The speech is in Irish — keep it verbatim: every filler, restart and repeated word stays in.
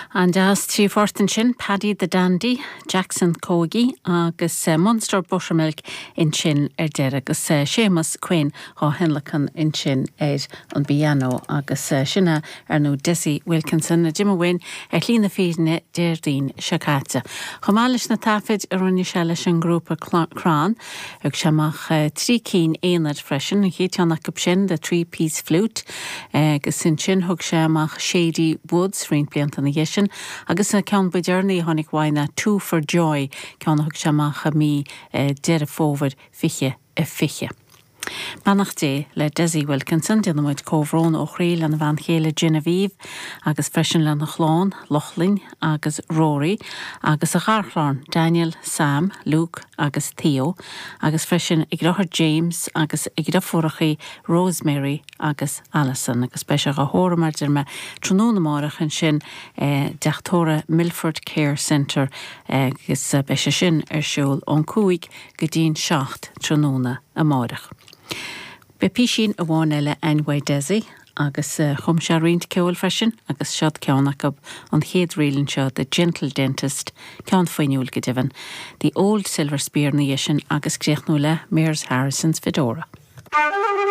An das trí fortin sin Paddy the Dandy, Jackson Cogie agus uh, Munster Buttermilk in sin er der agus uh, Seamus Quinn á henlacan in sin er an piano agus uh, sinna er no Desi Wilkinson a Jim Wynne er lína fíne der dín Shakata. Chomális na tafid ar runni shellish an grúpa crán ag semach uh, trí cín éonad freisin a chéitianach go sin the three-piece flute agus sin sin hug semach Shady Woods rin bliant an gishin agus na ceann buidirnaí tháinig bhaina Two for Joy ceann thug semach a mí uh, deire fómhar fiche a fiche. Manach dé le Desi Wilkinson déanam muid cóhrón ó chraoil an bhain chéile Genevieve agus freisin le na chláin Lochlin agus Rory agus a charchláin Daniel, Sam, Luke agus Theo agus freisin ag rothar James agus ag rothfurachaí Rosemary agus Alison agus speisiach a hóramar dirme tróna marach an sin eh, deachtóra Milford Care Centre agus uh, beise sin ar siúl ón cúig go dtíon seacht tróna a marach. Be písin a bháin eile anyway Desi agus uh, chum se riint ceol freisin agus sead ceannach ab an chéad rialann seo The Gentle Dentist ceann faoiniúil go divan The Old Silver Spear na dhéisin agus créachnú le Mears Harrison's Fedora.